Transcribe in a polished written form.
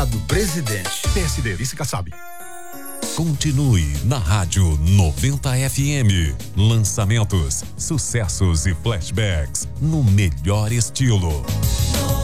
Do presidente. PSD, vice Kassab. Continue na Rádio 90 FM. Lançamentos, sucessos e flashbacks no melhor estilo.